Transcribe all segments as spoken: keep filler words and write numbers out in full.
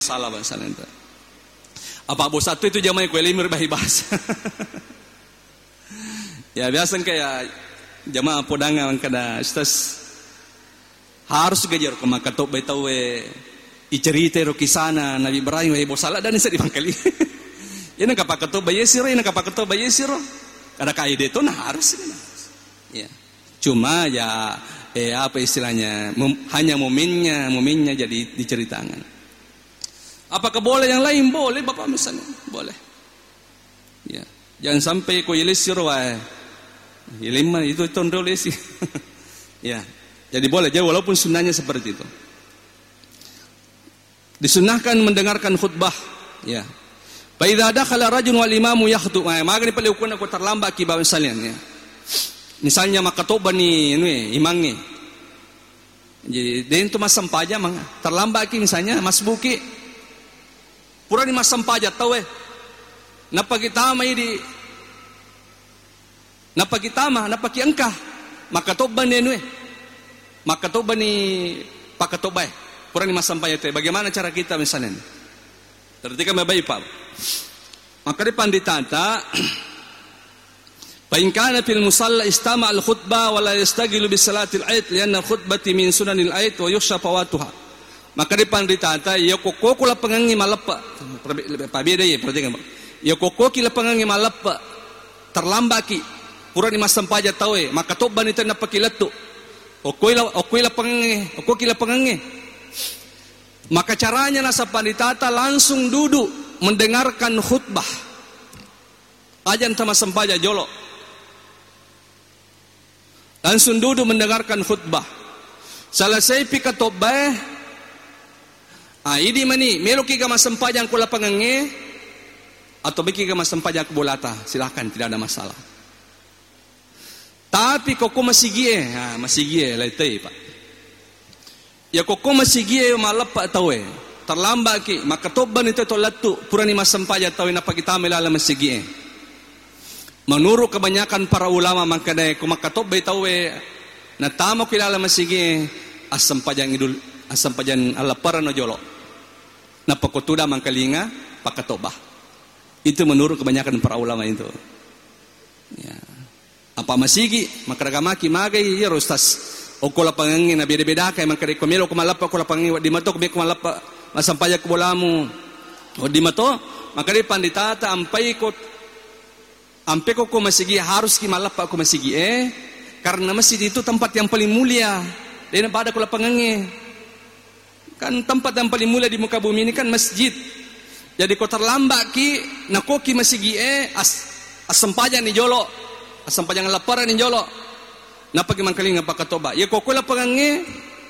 salah bahasa lain. Apa bos satu itu jamaah kue limir bahasa. Ya biasa kayak jamaah podangan kada ustaz harus gajar ke makatok baitawe icerita ro kisana Nabi Ibrahim wa bos salah dan isa dipangkali. Ini kapakato bayesiro, ini kapakato bayesiro. Kada kaide itu nah harus ini. Ya. Cuma ya eh apa istilahnya mem, hanya momennya, momennya jadi diceritakan. Apakah boleh yang lain? Boleh Bapak misalnya, boleh. Ya. Jangan sampai ko yelesiro wae. Ilmu itu tondol sih. Ya. Jadi boleh, jadi walaupun sunnahnya seperti itu. Disunnahkan mendengarkan khutbah, ya. Fa idza dakhala rajulun wal imamu yakhtub. Maka ni pala ukun aku terlambat ki bawa salian ya. Misalnya makatoba ni ini imangnya. Jadi dia itu mas sampaja mang terlambat ki misalnya mas buki. Pura ni mas sampaja tahu eh. Napa kita mai di Napa kita mah napa ki engkah. Makatoba ni ini. Makatoba ni pakatoba. Pura ni mas sampaja teh. Bagaimana cara kita misalnya? Tertika mabai Pak. Maka di panditata fa in kana fil musalla istama' al khutbah wa la yastagilu bis salati al aid lianna al khutbati min sunanil aid wa yukhsha fawatuha. Maka di panditata ya koko kula pengangi malapa pabeda ye perhatikan Pak. Ya koko kila pengangi malapa terlambat ki pura ni masam paja tawe maka toban itu na pakilatu. Okoila okoila pengangi okokila pengangi. Maka caranya nasa panditata langsung duduk mendengarkan khutbah. Ajan sama sempaja jolo. Langsung duduk mendengarkan khutbah. Selesai pika tobah. Ah ini mani meloki ka masempaja kula pangange atau biki ka masempaja bolata, silakan tidak ada masalah. Tapi koko masigie, ha masigie laitai Pak. Ya koko masigie malapa tawe. Terlambat ki maka toban itu tolatu purani masampaja tawe napa kita melala masigie. Menurut kebanyakan para ulama maka dai ko makatob tawe na tamo kilala masigie asam pajang idul asam pajan alaparan no jolo. Napa kotuda mangkalinga pakatobah. Itu menurut kebanyakan para ulama itu. Ya. Apa masigi makaragamaki magai ya ustaz. O kula pangangin na beda-beda kay man kare komelo kumalapa kula pangangin di mato kubi kumalapa masampaya kubolamu o di mato makare panditata ampai ko ampe ko masigi harus ki malapa ko masigi eh karena masjid itu tempat yang paling mulia dan pada kula pangangin kan tempat yang paling mulia di muka bumi ini kan masjid. Jadi ko terlambat ki nakoki masigi eh as asampaja ni jolo asampaja ngalaparan ni jolo. Napa ki mangkalinga pakatoba ya kokula pangange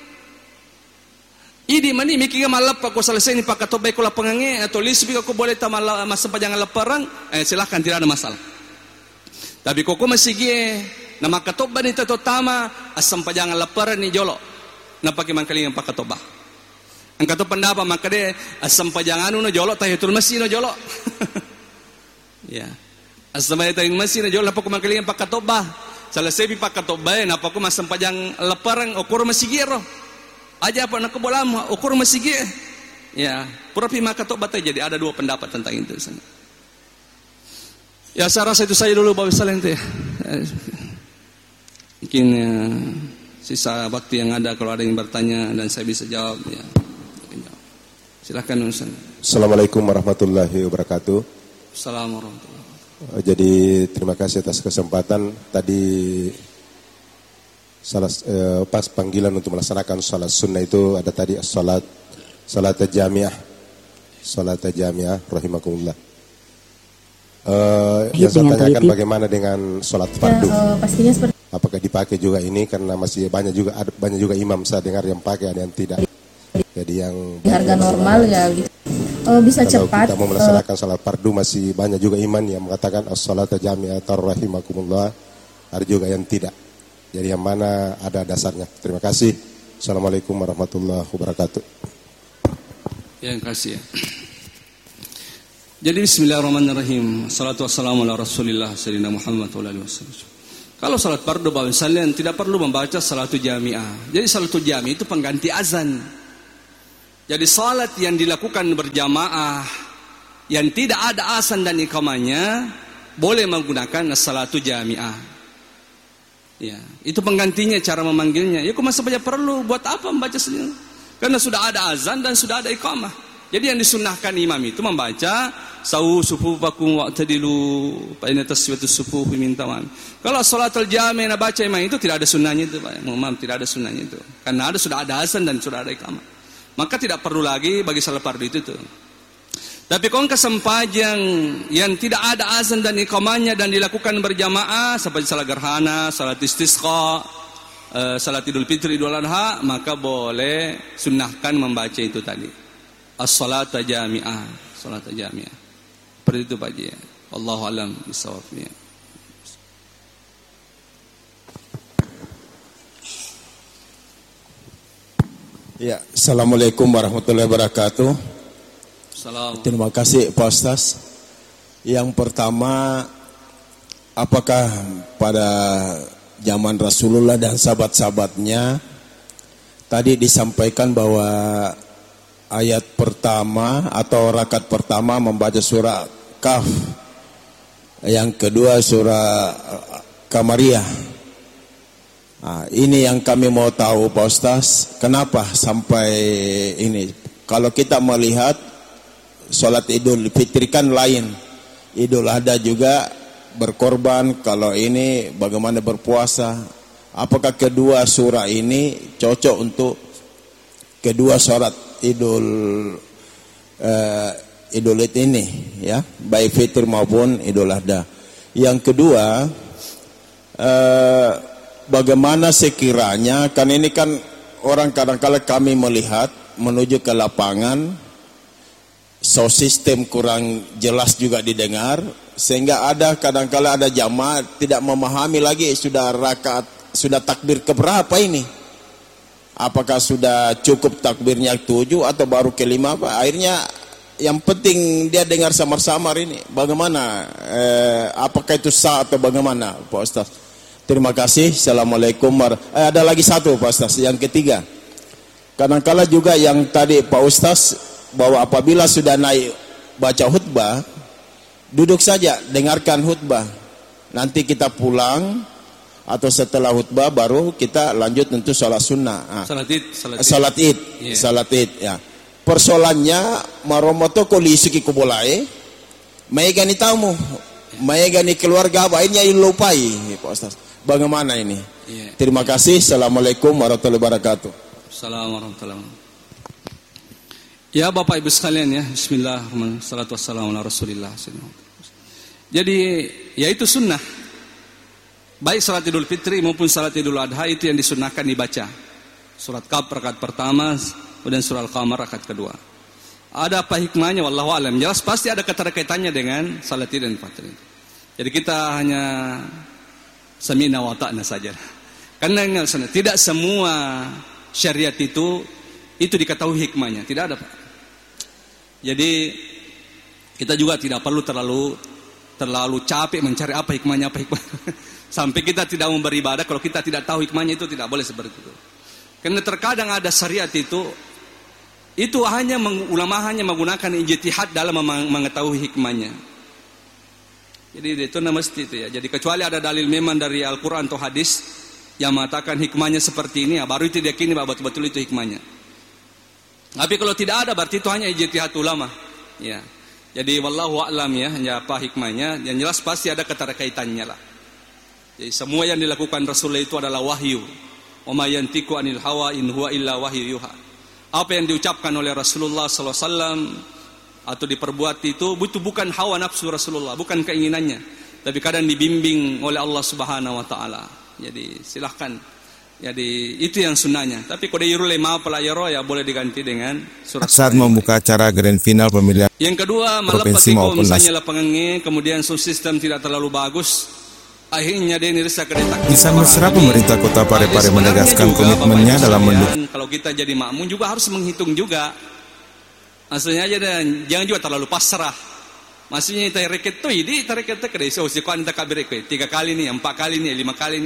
idi mani miki malap ko selesai ni pakatoba ko la pangange atau lisbi ko boleh tamala masa panjang laparan eh silahkan tidak ada masalah. Tapi koko masigi na makatoba ni tato tama asam panjang laparan ni jolo napa ki mangkalinga pakatoba ang kato pandapa makade asam panjang anu no jolo tahitul masih no jolo ya asam panjang masih no jolo napa ko mangkalinga pakatoba. Selesai pakatobay napa ko masampajang laparang ukur masigiro. Aja apa nak bolam ukur masigir. Ya, pura pi makatobat jadi ada dua pendapat tentang itu. Ya saya rasa itu saya dulu Bapak Salen teh. Mungkin ya, sisa waktu yang ada kalau ada yang bertanya dan saya bisa jawab ya. Silakan Ustaz. Assalamualaikum warahmatullahi wabarakatuh. Assalamualaikum warahmatullahi wabarakatuh. Jadi terima kasih atas kesempatan tadi salah eh, pas panggilan untuk melaksanakan salat sunnah itu ada tadi salat salat jamiah salat jamiah rahimakumullah. Eh, yang saya tanyakan bagaimana dengan salat fardu? Ya, uh, pastinya seperti apakah dipakai juga ini karena masih banyak juga ada banyak juga imam saya dengar yang pakai ada yang tidak. Jadi yang harga normal ya gitu. Oh, bisa kalau cepat. Kita mau melaksanakan uh, salat fardu masih banyak juga iman yang mengatakan as-salata jami'atan rahimakumullah. Ada juga yang tidak. Jadi yang mana ada dasarnya. Terima kasih. Assalamualaikum warahmatullahi wabarakatuh. Ya, terima kasih. Jadi bismillahirrahmanirrahim. Salatu wassalamu ala Rasulillah sayyidina Muhammad wa alihi wasallam. Kalau salat fardu Bapak sekalian tidak perlu membaca salatu jami'ah. Jadi salatu jami'ah itu pengganti azan. Jadi salat yang dilakukan berjamaah yang tidak ada azan dan iqamahnya boleh menggunakan as-salatu jami'ah. Ya, itu penggantinya cara memanggilnya. Ya kok masa saja perlu buat apa membaca sendiri? Karena sudah ada azan dan sudah ada iqamah. Jadi yang disunnahkan imam itu membaca sawu sufufakum wa'tadilu fa inna taswiyatus sufufi min taman. Kalau salatul jami' nak baca imam itu tidak ada sunnahnya itu, Pak. Mohon tidak ada sunnahnya itu. Karena ada sudah ada azan dan sudah ada iqamah. Maka tidak perlu lagi bagi salat fardu itu tuh. Tapi kalau kesempatan yang tidak ada azan dan iqamahnya dan dilakukan berjamaah seperti salat gerhana, salat istisqa, uh, salat Idul Fitri, Idul Adha, maka boleh sunnahkan membaca itu tadi. As-salata jami'ah, salat jami'ah. Seperti itu Pak Ji. Wallahu alam bisawabnya. Ya, assalamualaikum warahmatullahi wabarakatuh. Salam. Terima kasih Pak Ustaz. Yang pertama, apakah pada zaman Rasulullah dan sahabat-sahabatnya tadi disampaikan bahwa ayat pertama atau rakaat pertama membaca surah Kahf, yang kedua surah Qamariyah. Nah, ini yang kami mau tahu Pak Ustaz, kenapa sampai ini? Kalau kita melihat sholat Idul Fitri kan lain, Idul Adha juga berkorban, kalau ini bagaimana berpuasa. Apakah kedua surah ini cocok untuk kedua sholat Idul uh, Idul Id ini, ya, baik Fitri maupun Idul Adha. Yang kedua, uh, bagaimana sekiranya, kan ini kan orang kadang-kadang kami melihat menuju ke lapangan, sound system kurang jelas juga didengar, sehingga ada kadang-kadang ada jamaah tidak memahami lagi sudah rakaat, sudah takbir keberapa ini. Apakah sudah cukup takbirnya tujuh atau baru kelima apa? Akhirnya yang penting dia dengar samar-samar ini. Bagaimana? Eh, apakah itu sah atau bagaimana Pak Ustaz? Terima kasih. Assalamualaikum warahmatullahi wabarakatuh. Eh, ada lagi satu Pak Ustaz. Yang ketiga, kadang-kala juga yang tadi Pak Ustaz, bahwa apabila sudah naik baca khutbah, duduk saja, dengarkan khutbah. Nanti kita pulang atau setelah khutbah baru kita lanjut untuk sholat sunnah. Nah, salat id, salat id, salat id, yeah. salat id ya. Persoalannya maromoto ko lisuki kubulai, maigani tamu, maigani keluarga, akhirnya lupai, Pak Ustaz. Bagaimana ini? Yeah. Terima kasih. Assalamualaikum warahmatullahi wabarakatuh. Assalamualaikum warahmatullahi wabarakatuh. Ya Bapak Ibu sekalian ya, bismillahirrahmanirrahim. Salatu wassalamu ala Rasulillah. Jadi yaitu sunnah. Baik salat Idul Fitri maupun salat Idul Adha itu yang disunnahkan dibaca. Surat Kahf rakaat pertama, kemudian surah Al-Qamar rakaat kedua. Ada apa hikmahnya wallahu alam. Jelas pasti ada keterkaitannya dengan salat Idul Fitri. Jadi kita hanya sami'na wa ta'na saja. Karena tidak semua syariat itu itu diketahui hikmahnya, tidak ada Pak. Jadi kita juga tidak perlu terlalu terlalu capek mencari apa hikmahnya, apa hikmahnya. Sampai kita tidak mau beribadah kalau kita tidak tahu hikmahnya, itu tidak boleh seperti itu. Karena terkadang ada syariat itu itu hanya ulama hanya menggunakan ijtihad dalam mengetahui hikmahnya. Jadi itu mesti itu ya. Jadi kecuali ada dalil memang dari Al-Qur'an atau hadis yang mengatakan hikmahnya seperti ini, ya, baru itu diyakini bahwa betul-betul itu hikmahnya. Tapi kalau tidak ada berarti itu hanya ijtihad ulama. Ya. Jadi wallahu a'lam ya, hanya apa hikmahnya, yang jelas pasti ada keterkaitannya lah. Jadi semua yang dilakukan Rasulullah itu adalah wahyu. Wa ma yantiqu anil hawa in huwa illa wahyu yuha. Apa yang diucapkan oleh Rasulullah sallallahu alaihi wasallam atau diperbuat itu itu bukan hawa nafsu Rasulullah, bukan keinginannya, tapi kadang dibimbing oleh Allah Subhanahu wa taala. Jadi silahkan. Jadi itu yang sunnahnya. Tapi kalau yurule ma pelayaro ya boleh diganti dengan surat. Saat membuka acara grand final pemilihan. Yang kedua, provinsi malah maupun misalnya lapangannya kemudian sound system tidak terlalu bagus, akhirnya dia nirsa kedetak. Bisa mesra pemerintah Kota Parepare menegaskan komitmennya dalam mendukung. Kalau kita jadi makmum juga harus menghitung juga. Maksudnya aja dan jangan juga terlalu pasrah. Maksudnya kita reket tuh ini kita reket kedai so si kan kita kabir tiga kali nih, empat kali nih, lima kali nih.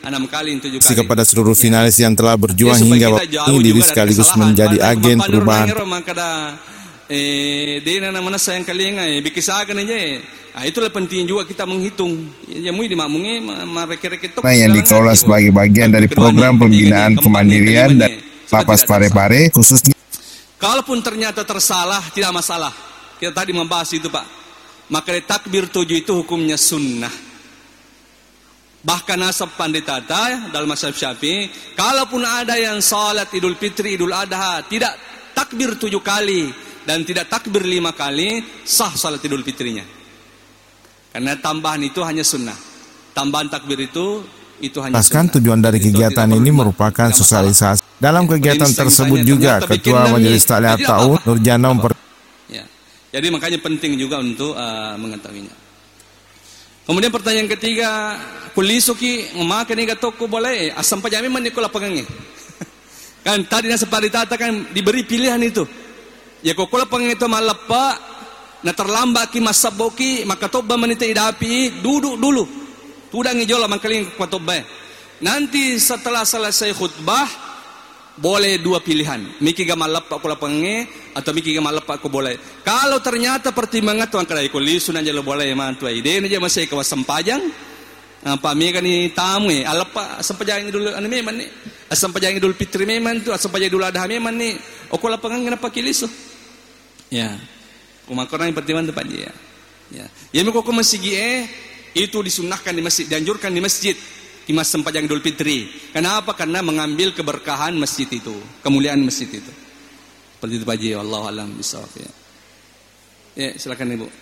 enam kali, tujuh kali. Kasih kepada seluruh finalis yang telah berjuang Ya, supaya hingga kita waktu jauh ini diri juga dari sekaligus kesalahan. menjadi Pandai agen mapandur perubahan. nangero, makada eh dia nana mana sayang kalian eh bikisakan aja. Eh. Nah, itulah penting juga kita menghitung. Ya mui dimakmungi mereka-reka Nah, yang dikelola sebagai bagian dari program pembinaan kemandirian dan Lapas Parepare khususnya. Kalaupun ternyata tersalah, tidak masalah. Kita tadi membahas itu, Pak. Maka takbir tujuh itu hukumnya sunnah. Bahkan nasab panditata dalam mazhab Syafi'i, kalaupun ada yang salat Idul Fitri, Idul Adha, tidak takbir tujuh kali dan tidak takbir lima kali, sah salat Idul Fitrinya. Karena tambahan itu hanya sunnah. Tambahan takbir itu itu hanya Bahkan sunnah. tujuan dari Itu kegiatan tidak ini perlu, merupakan tidak masalah. sosialisasi. Dalam kegiatan Prinsip tersebut misalnya juga ternyata Ketua bikin Majelis demi, Ta'lim tidak Ta'awun apa-apa. Nurjana memper Ya. Jadi makanya penting juga untuk uh, mengetahuinya. Kemudian pertanyaan ketiga, kulisuki memakai ni toko boleh asam pajami menikula pegangnya. Kan tadi nasa paritata kan diberi pilihan itu. Ya kok kula pengen itu malapa na terlambat ki masaboki maka toba menita idapi duduk dulu. Tudang ijola mangkaling toba. Nanti setelah selesai khutbah boleh dua pilihan. Miki gamalapa kula pengen atau miki gamalapa aku boleh. Kalau ternyata pertimbangan tuan kadai kulisun aja lo boleh mantu ide aja masih kawas sempajang. Apa mi kan ni tamu eh alapa sempajang dulu anu memang ni. Asam pajang Idul Fitri memang tu, asam pajang Idul Adha memang ni. Aku lapangan kenapa kilisu? Ya. Kumakoran yang pertimbangan tempat dia. Ya. Ya meko ko masjid eh itu disunahkan di masjid, dianjurkan di masjid. Di masa sempajang Idul Fitri. Kenapa? Karena mengambil keberkahan masjid itu, kemuliaan masjid itu. Seperti itu Pak Ji, wallahu alam bisawab ya. Ya, silakan Ibu.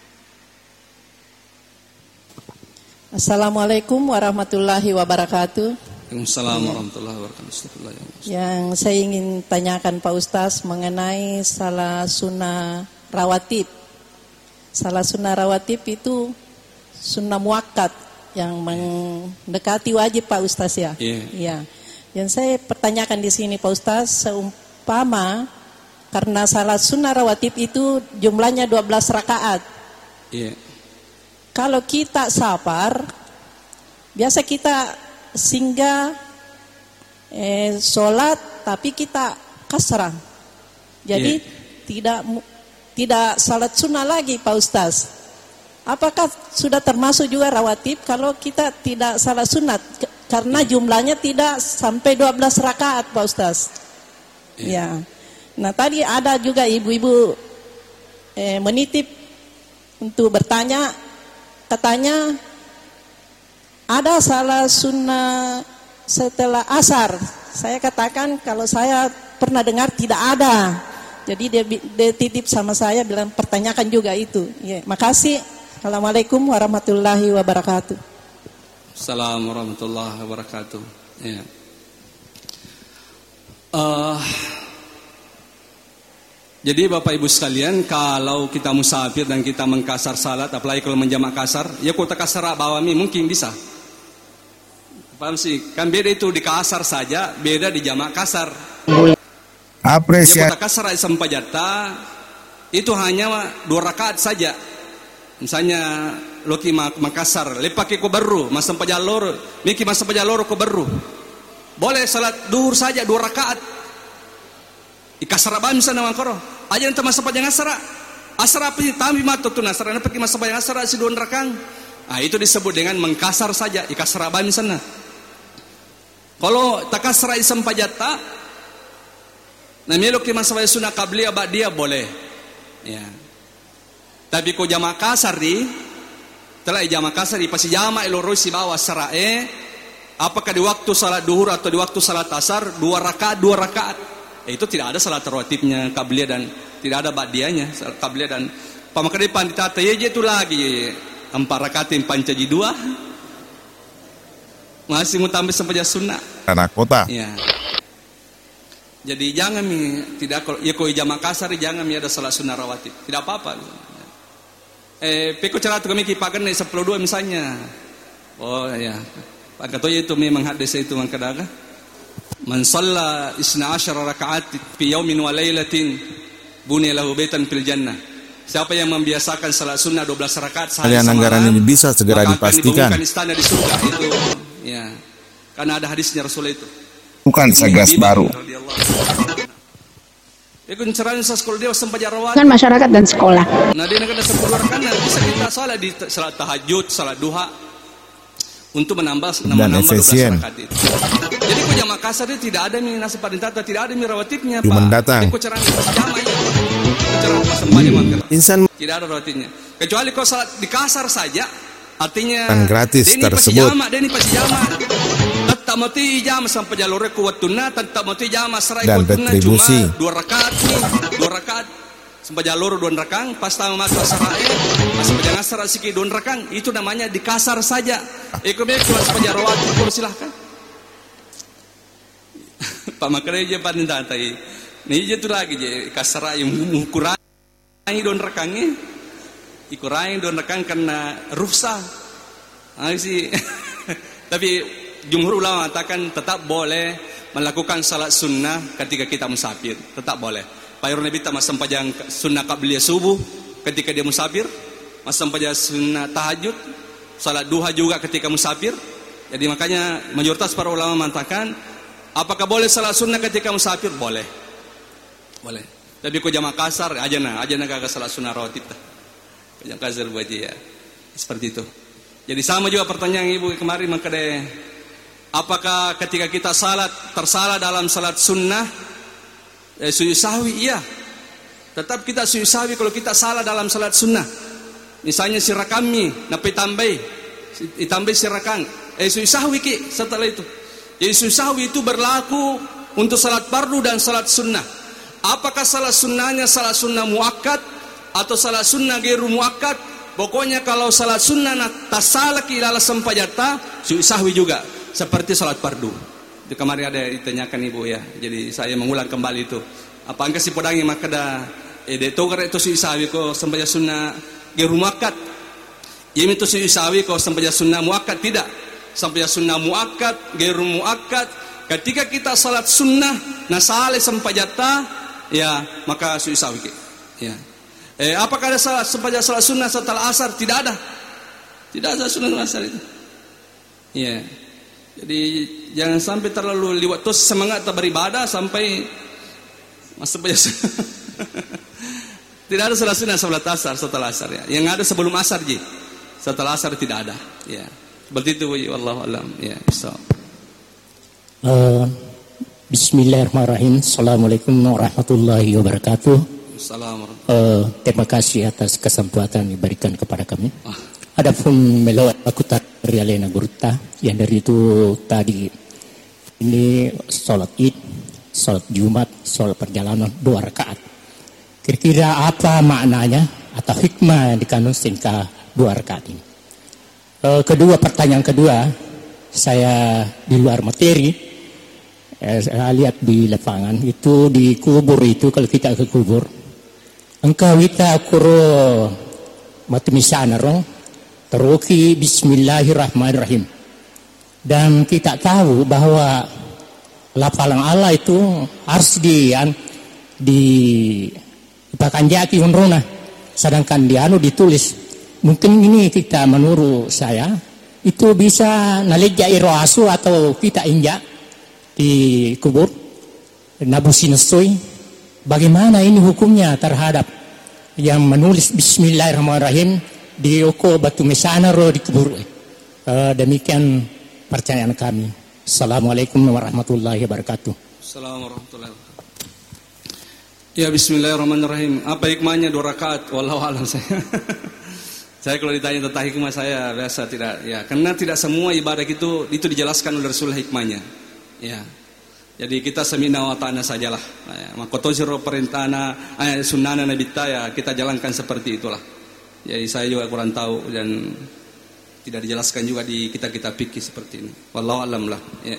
Assalamualaikum warahmatullahi wabarakatuh. Waalaikumsalam warahmatullahi wabarakatuh. Yang saya ingin tanyakan Pak Ustaz mengenai salah sunnah rawatib. Salah sunnah rawatib itu sunnah muakkad yang mendekati wajib Pak Ustaz ya. Iya. Ya. Yang saya pertanyakan di sini Pak Ustaz, seumpama karena salat sunnah rawatib itu jumlahnya dua belas rakaat. Iya. Kalau kita sabar, biasa kita singgah eh, sholat tapi kita kasrah. Jadi Iya. tidak tidak salat sunnah lagi Pak Ustaz. Apakah sudah termasuk juga rawatib kalau kita tidak salat sunat karena jumlahnya tidak sampai dua belas rakaat Pak Ustaz? Iya. Ya. Nah tadi ada juga ibu-ibu eh, menitip untuk bertanya, katanya ada salah sunnah setelah asar. Saya katakan kalau saya pernah dengar tidak ada. Jadi dia, dia titip sama saya bilang pertanyakan juga itu. Ya, makasih. Assalamualaikum warahmatullahi wabarakatuh. Assalamualaikum warahmatullahi wabarakatuh. Ya. Uh, jadi Bapak Ibu sekalian, kalau kita musafir dan kita mengkasar salat, apalagi kalau menjamak kasar, ya kota kasar bawami mungkin bisa. Paham sih? Kan beda itu di kasar saja, beda di jamak kasar. Apresiasi. Ya kota kasar sempajata itu hanya dua rakaat saja. Misalnya Loki Makassar, lepake ko baru, masam pajalor, miki masam pajalor ko baru. Boleh salat duhur saja dua rakaat. Ikasaraban sana mangkoro. Aja enta masam pajang asara. Asara apa tami mato tu nasara na paki masam pajang asara si duan rakang. Ah itu disebut dengan mengkasar saja, ikasaraban sana. Kalau takasra isam pajata, na melo ki masam pajang sunah qabliya ba'diya boleh. Ya. Tapi ko jama kasar di telah jama kasar di pasti jama eloroi si bawah sarae apakah di waktu salat duhur atau di waktu salat asar dua rakaat dua rakaat eh, itu tidak ada salat rawatibnya qabliyah dan tidak ada ba'diyahnya salat qabliyah dan pamakade pandita ye itu lagi empat rakaat yang pancaji dua masih mutambah sampai sunnah anak kota. ya. Jadi jangan mi tidak kalau ya ko jama kasar jangan mi ada salat sunnah rawatib tidak apa-apa. Eh, peko cara tu kami kipakan ni sepuluh dua misalnya. Oh ya, Pak Ketua itu memang hadis itu mengkadaga. Man shalla isna asyara rakaat fi yaumin wa lailatin bunya lahu baitan fil jannah. Siapa yang membiasakan salat sunnah dua belas rakaat sehari Alian anggaran ini bisa segera maka akan dipastikan. dibangunkan istana di surga itu. Ya. Karena ada hadisnya Rasul itu. Bukan sagas baru. Ikut cerahin sa sekolah dia sempat jarawat. Kan masyarakat dan sekolah. Nah dia nak ada sepuluh rakaat bisa kita salat di salat tahajud, salat duha untuk menambah menambah dua belas rakaat itu. Jadi kau jamaah kasar itu tidak ada mi nasi padintata, tidak ada mi rawatibnya Cuma Pak. datang. Kau cerahin jamaah ya. Cerahin pas sembah jamaah. Insan Tidak ada rawatibnya. Kecuali kau salat di kasar saja, artinya Yang gratis dia ini tersebut. pasti jamaah, dia ini pasti jamaah. Tak mati jam sampai jalur kuatuna, tak mati jam serai Dan kuatuna retribusi. cuma dua rakaat nih, dua rakaat sampai jalur dua rakang, pas tahu masuk serai, masuk jangan serai sikit dua rakang, itu namanya di kasar saja. Ikutnya cuma sampai jarawat, silahkan. Pak makanya Pak Nintatai, ini je tu lagi je kasar yang mengurangi dua rakangnya, ikurangi dua rakang karena rukhsah. Ah sih, tapi jumhur ulama mengatakan tetap boleh melakukan salat sunnah ketika kita musafir, tetap boleh. Payur Nabi tak masam pajang sunnah qabliyah subuh ketika dia musafir, masam pajang sunnah tahajud, salat duha juga ketika musafir. Jadi makanya mayoritas para ulama mengatakan, apakah boleh salat sunnah ketika musafir? Boleh, boleh. Tapi kau jamaah kasar, aja na, aja na kagak salat sunnah rawatib. Kau jamaah kasar buat dia, seperti itu. Jadi sama juga pertanyaan ibu kemarin makanya. Apakah ketika kita salat tersalah dalam salat sunnah eh, sujud sahwi? Iya, tetap kita sujud sahwi kalau kita salah dalam salat sunnah. Misalnya sirakami napi tambah ditambah sirakang eh sujud sahwi ki setelah itu. Jadi sujud sahwi itu berlaku untuk salat fardu dan salat sunnah. Apakah salat sunnahnya salat sunnah muakkad atau salat sunnah ghairu muakkad? Pokoknya kalau salat sunnah tasalah ki lala sempajata sujud sahwi juga. Seperti salat fardu. Itu kemarin ada ditanyakan ibu ya. Jadi saya mengulang kembali itu. Apa angka si podangi maka dah eh de togar itu si isawi ko sampai sunnah ghairu muakkad. Yemi itu si isawi ko sampai sunnah muakkad tidak. Sampai sunnah muakkad, ghairu muakkad. Ketika kita salat sunnah nasale sampai jata ya maka si isawi ya. Eh apakah ada salat sampai salat sunnah setelah asar? Tidak ada. Tidak ada sunnah asar itu. Ya. Jadi jangan sampai terlalu liwat terus semangat beribadah sampai masuk biasa. Tidak ada salat sunnah salat asar setelah asar ya. Yang ada sebelum asar ji. Setelah asar tidak ada. Ya. Seperti itu wallahu alam. Ya, bisa. Uh, Bismillahirrahmanirrahim. Assalamualaikum warahmatullahi wabarakatuh. Assalamualaikum. Uh, terima kasih atas kesempatan yang diberikan kepada kami. Ah. Adapun melawat aku Rialena Gurta yang dari itu tadi ini sholat id, sholat jumat, sholat perjalanan dua rakaat. Kira-kira apa maknanya atau hikmah yang dikandung singkat dua rakaat ini? E, kedua pertanyaan kedua, saya di luar materi, eh, saya lihat di lapangan itu di kubur itu kalau kita ke kubur, engkau kita kuro mati misana rong. Teruki Bismillahirrahmanirrahim. Dan kita tahu bahwa lapalan Allah itu harus di di pakanjaki unrona. Sedangkan di anu ditulis. Mungkin ini kita menurut saya itu bisa nalija iroasu atau kita injak di kubur nabusin soy. Bagaimana ini hukumnya terhadap yang menulis Bismillahirrahmanirrahim di oko batu mesana ro di kubur. Uh, demikian pertanyaan kami. Assalamualaikum warahmatullahi wabarakatuh. Assalamualaikum warahmatullahi wabarakatuh. Ya Bismillahirrahmanirrahim. Apa hikmahnya dua rakaat? Wallahu a'lam saya. Saya kalau ditanya tentang hikmah saya biasa tidak ya, karena tidak semua ibadah itu itu dijelaskan oleh Rasul hikmahnya. Ya. Jadi kita semina wa ta'ana sajalah. Ya, makoto siro perintahna eh, sunnana nabi ya kita jalankan seperti itulah. Jadi saya juga kurang tahu dan tidak dijelaskan juga di kitab-kitab fikih seperti ini. Wallahu a'lam lah. Ya.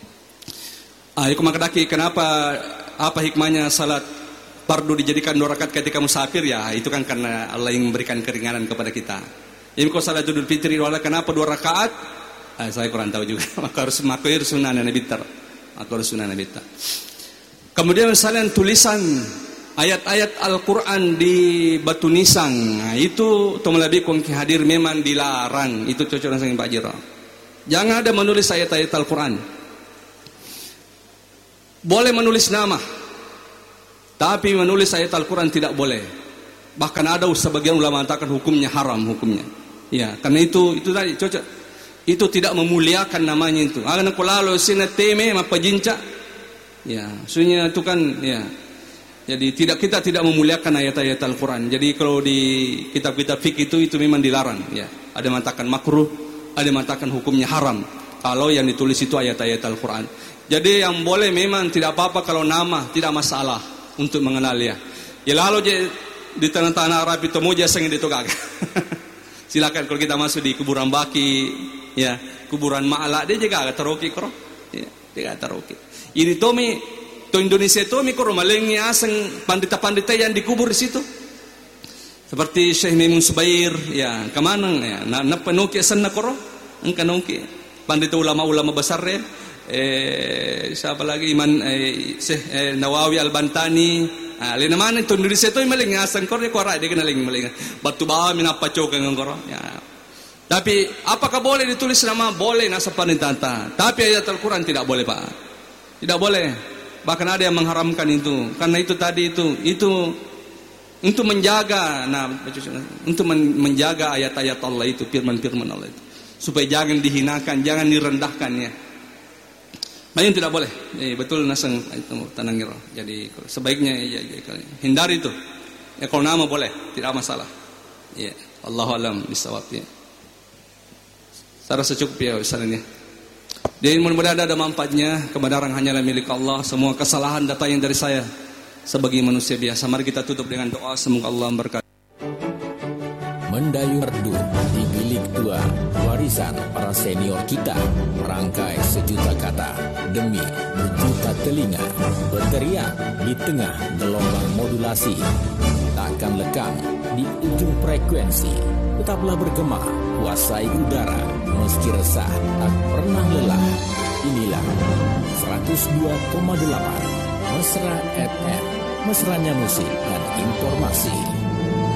Ah, iku makadaki kenapa apa hikmahnya salat fardu dijadikan dua rakaat ketika musafir ya? Itu kan karena Allah yang memberikan keringanan kepada kita. Jadi kalau salat Idul Fitri wala kenapa dua rakaat? Ah, saya kurang tahu juga. Maka harus makoir sunnah Nabi tar. Maka harus sunnah Nabi tar. Kemudian misalnya tulisan ayat-ayat Al-Quran di batu nisan, nah, itu tomalabi kongki hadir memang dilarang. Itu cocok dengan Pak Jiro. Jangan ada menulis ayat-ayat Al-Quran. Boleh menulis nama, tapi menulis ayat Al-Quran tidak boleh. Bahkan ada sebagian ulama mengatakan hukumnya haram hukumnya. Ya, karena itu itu tadi cocok. Itu tidak memuliakan namanya itu. Karena kalau sini teme apa jinca. Ya, maksudnya itu kan ya. Jadi tidak kita tidak memuliakan ayat-ayat Al-Quran. Jadi kalau di kitab-kitab fikih itu itu memang dilarang. Ya, ada mengatakan makruh, ada mengatakan hukumnya haram. Kalau yang ditulis itu ayat-ayat Al-Quran. Jadi yang boleh memang tidak apa-apa kalau nama tidak masalah untuk mengenal ya. Ya lalu di tanah-tanah Arab itu mau jaseng itu kagak. Silakan kalau kita masuk di kuburan Baki, ya kuburan Ma'la dia juga agak teroki kro, ya dia agak teroki. Ini Tomi. To Indonesia itu mikro malingnya aseng pandita-pandita yang dikubur di situ. Seperti Syekh Maimun Subair, ya kemana ya? Na na penuki sana koro, engkau nuki. Pandita ulama-ulama besar ya. Eh siapa lagi Iman eh, Syekh eh, Nawawi Al-Bantani. Ah, lain mana to Indonesia itu maling aseng koro dia kuara dia kenaling maling. Batu bawa minapa cokan koro. Ya. Tapi apakah boleh ditulis nama? Boleh nasa panitanta. Tapi ayat Al-Quran tidak boleh Pak. Tidak boleh. Bahkan ada yang mengharamkan itu, karena itu tadi itu itu untuk menjaga, nah untuk menjaga ayat-ayat Allah itu, firman-firman Allah itu, supaya jangan dihinakan, jangan direndahkan ya. Banyak tidak boleh, eh, betul naseng itu tanangiro. Jadi sebaiknya ya, ya, hindari itu. Ya kalau nama boleh, tidak masalah. Ya, Allahu a'lam bishawab ya. Saya rasa cukup ya misalnya. Jadi mudah-mudahan ada manfaatnya. Kebenaran hanyalah milik Allah. Semua kesalahan datang dari saya sebagai manusia biasa. Mari kita tutup dengan doa. Semoga Allah memberkati. Mendayu Merdu di Bilik dua, warisan para senior kita. Merangkai sejuta kata demi berjuta telinga. Berteriak di tengah gelombang modulasi. Takkan lekang di ujung frekuensi. Tetaplah bergema, kuasai udara, meski resah, tak pernah lelah. Inilah seratus dua koma delapan Mesra F M, mesranya musik dan informasi.